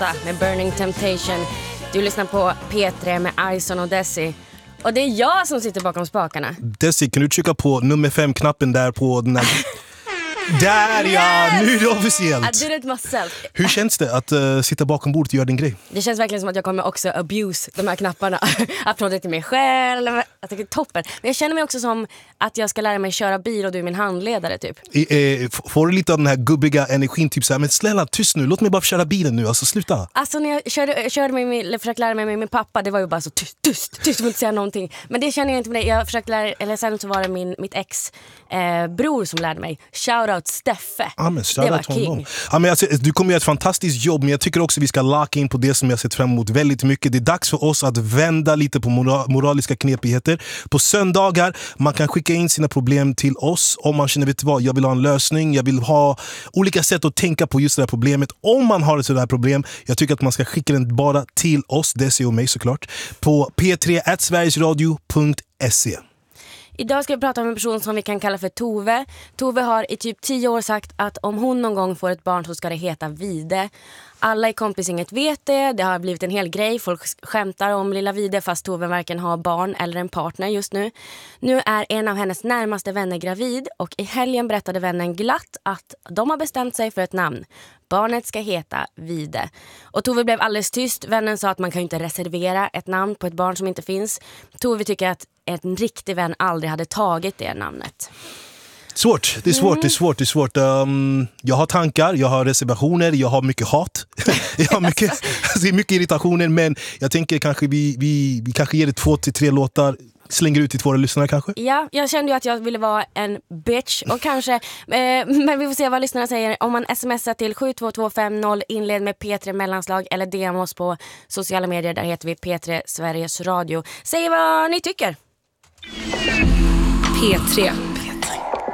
med Burning Temptation. Du lyssnar på P3 med Ison och Desi. Och det är jag som sitter bakom spakarna. Desi, kan du trycka på nummer 5-knappen där på den här... Där ja, nu är det officiellt. I did it myself. Hur känns det att sitta bakom bordet och göra din grej? Det känns verkligen som att jag kommer också abuse de här knapparna. Applåder till mig själv. Jag tycker det är toppen. Men jag känner mig också som att jag ska lära mig köra bil och du är min handledare typ. Får du lite av den här gubbiga energin typ så här, men snälla tyst nu, låt mig bara köra bilen nu, alltså sluta. Alltså när jag körde försökte lära mig med min pappa, det var ju bara så tyst, jag vill inte säga någonting. Men det känner jag inte med det. Jag försökte lära, eller sen så var det mitt ex bror som lärde mig. Shoutout Steffe. Ja, men det var king. Ja, men alltså, du kommer göra ett fantastiskt jobb, men jag tycker också vi ska locka in på det som jag sett fram emot väldigt mycket. Det är dags för oss att vända lite på moraliska knepigheter. På söndagar, man kan skicka in sina problem till oss om man känner, vet du vad, jag vill ha en lösning, jag vill ha olika sätt att tänka på just det här problemet. Om man har ett sådant här problem, jag tycker att man ska skicka den bara till oss, Desi och mig såklart, på p3@sverigesradio.se. Idag ska vi prata om en person som vi kan kalla för Tove. Tove har i typ 10 år sagt att om hon någon gång får ett barn så ska det heta Vide. Alla i kompisgänget vet det. Det har blivit en hel grej. Folk skämtar om lilla Vide fast Tove varken har barn eller en partner just nu. Nu är en av hennes närmaste vänner gravid och i helgen berättade vännen glatt att de har bestämt sig för ett namn. Barnet ska heta Vide. Och Tove blev alldeles tyst. Vännen sa att man kan ju inte reservera ett namn på ett barn som inte finns. Tove tycker att en riktig vän aldrig hade tagit det namnet. Svårt, det är svårt. Jag har tankar, jag har reservationer, jag har mycket hat. Jag har mycket irritationer, men jag tänker kanske vi kanske ger det 2-3 låtar. Slänger ut till våra lyssnare kanske? Ja, jag kände ju att jag ville vara en bitch och kanske, men vi får se vad lyssnarna säger. Om man smsar till 72250, inled med P3 mellanslag eller DM oss på sociala medier, där heter vi P3 Sveriges Radio. Säg vad ni tycker. P3